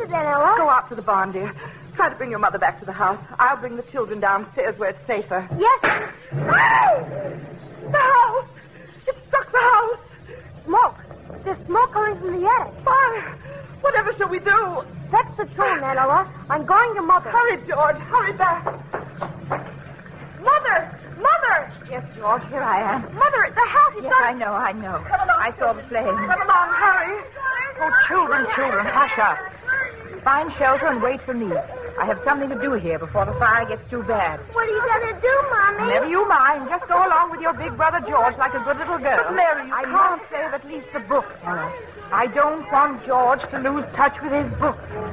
then, Ella? Go out to the barn, dear. Try to bring your mother back to the house. I'll bring the children downstairs where it's safer. Yes. Oh! The house! It struck the house! Smoke. There's smoke coming from the attic. Fire! Whatever shall we do? That's the truth, Aunt Ella. I'm going to Mother. Hurry, George. Hurry back. Mother! Mother! Yes, George, here I am. Mother, the house is Yes, I know. Come along. I saw the flame. Come along, hurry. Oh, children, hush up. Find shelter and wait for me. I have something to do here before the fire gets too bad. What are you going to do, Mommy? Never you mind. Just go along with your big brother George like a good little girl. But, Mary, you I can't. must save at least the book, Ella. I don't want George to lose touch with his book.